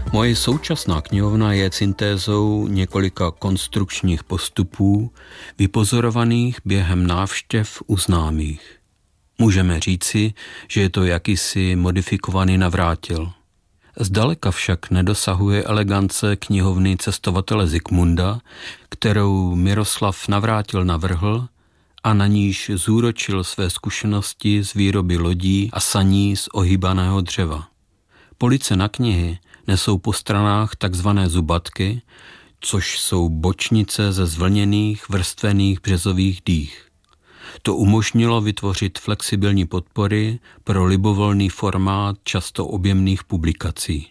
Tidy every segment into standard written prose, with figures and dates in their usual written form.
Moje současná knihovna je syntézou několika konstrukčních postupů, vypozorovaných během návštěv u známých. Můžeme říci, že je to jakýsi modifikovaný Navrátil. Zdaleka však nedosahuje elegance knihovny cestovatele Zikmunda, kterou Miroslav Navrátil navrhl a na níž zúročil své zkušenosti z výroby lodí a saní z ohýbaného dřeva. Police na knihy nesou po stranách takzvané zubatky, což jsou bočnice ze zvlněných vrstvených březových dých. To umožnilo vytvořit flexibilní podpory pro libovolný formát často objemných publikací.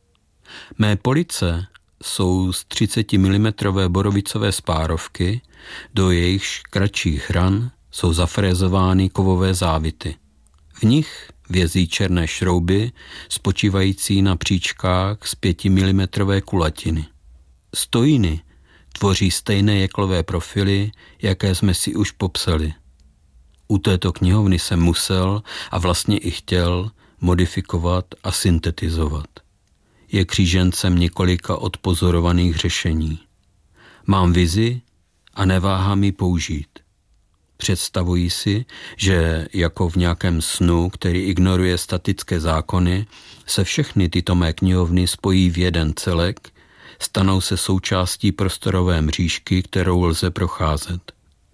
Mé police jsou z 30 mm borovicové spárovky, do jejichž kratších hran jsou zafrézovány kovové závity. V nich vězí černé šrouby spočívající na příčkách z 5 mm kulatiny. Stojiny tvoří stejné jeklové profily, jaké jsme si už popsali. U této knihovny jsem musel a vlastně i chtěl modifikovat a syntetizovat. Je křížencem několika odpozorovaných řešení. Mám vizi a neváhám ji použít. Představuji si, že jako v nějakém snu, který ignoruje statické zákony, se všechny tyto mé knihovny spojí v jeden celek, stanou se součástí prostorové mřížky, kterou lze procházet.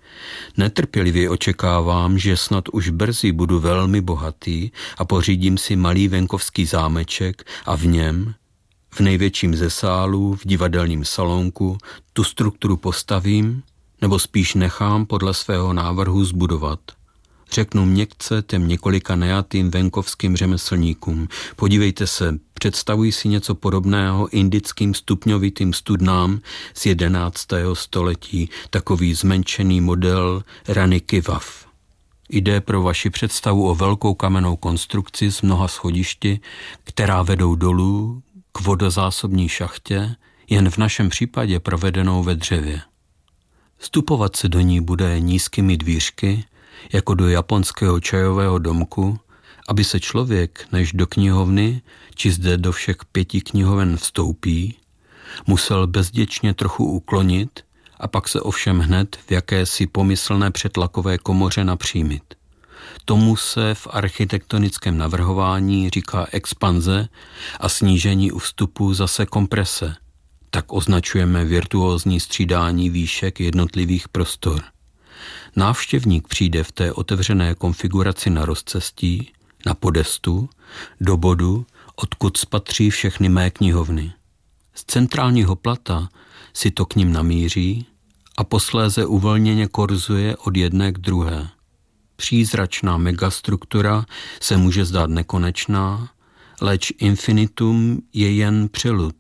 Netrpělivě očekávám, že snad už brzy budu velmi bohatý a pořídím si malý venkovský zámeček a v něm, v největším ze sálů, v divadelním salonku, tu strukturu postavím, nebo spíš nechám podle svého návrhu zbudovat. Řeknu měkce těm několika najatým venkovským řemeslníkům: podívejte se, představuji si něco podobného indickým stupňovitým studnám z 11. století, takový zmenšený model Rany Kivav. Jde pro vaši představu o velkou kamennou konstrukci s mnoha schodišti, která vedou dolů k vodozásobní šachtě, jen v našem případě provedenou ve dřevě. Vstupovat se do ní bude nízkými dvířky, jako do japonského čajového domku, aby se člověk, než do knihovny, či zde do všech 5 knihoven vstoupí, musel bezděčně trochu uklonit a pak se ovšem hned v jakési pomyslné přetlakové komoře napřímit. Tomu se v architektonickém navrhování říká expanze a snížení u vstupu zase komprese. Tak označujeme virtuózní střídání výšek jednotlivých prostor. Návštěvník přijde v té otevřené konfiguraci na rozcestí, na podestu, do bodu, odkud spatří všechny mé knihovny. Z centrálního plata si to k nim namíří a posléze uvolněně korzuje od jedné k druhé. Přízračná megastruktura se může zdát nekonečná, leč infinitum je jen přelud.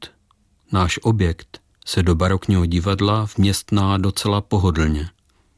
Náš objekt se do barokního divadla vměstná docela pohodlně.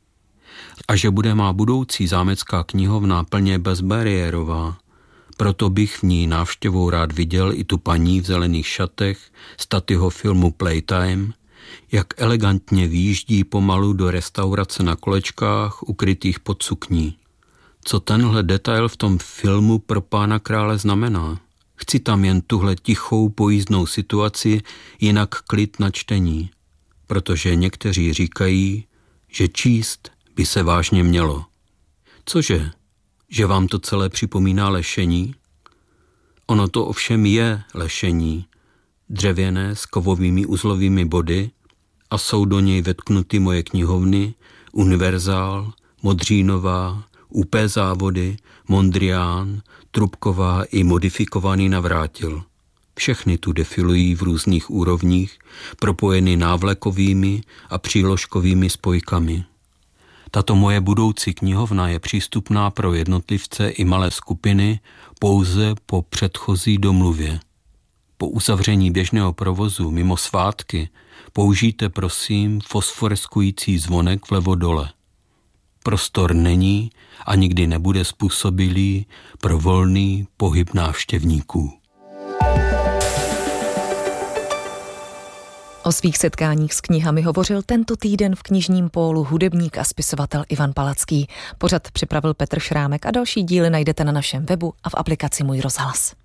A že bude má budoucí zámecká knihovna plně bezbariérová, proto bych v ní návštěvou rád viděl i tu paní v zelených šatech z Tatyho filmu Playtime, jak elegantně výjíždí pomalu do restaurace na kolečkách ukrytých pod sukní. Co tenhle detail v tom filmu pro pána krále znamená? Chci tam jen tuhle tichou pojízdnou situaci, jinak klid na čtení, protože někteří říkají, že číst by se vážně mělo. Cože? Že vám to celé připomíná lešení? Ono to ovšem je lešení, dřevěné s kovovými uzlovými body, a jsou do něj vetknuty moje knihovny, Univerzál, Modřínová, UP Závody, Mondrian, Trubková i modifikovaný Navrátil. Všechny tu defilují v různých úrovních, propojeny návlekovými a příložkovými spojkami. Tato moje budoucí knihovna je přístupná pro jednotlivce i malé skupiny pouze po předchozí domluvě. Po uzavření běžného provozu mimo svátky použijte prosím fosforeskující zvonek vlevo dole. Prostor není a nikdy nebude způsobilý pro volný pohyb návštěvníků. O svých setkáních s knihami hovořil tento týden v knižním pólu hudebník a spisovatel Ivan Palacký. Pořad připravil Petr Šrámek a další díly najdete na našem webu a v aplikaci Můj rozhlas.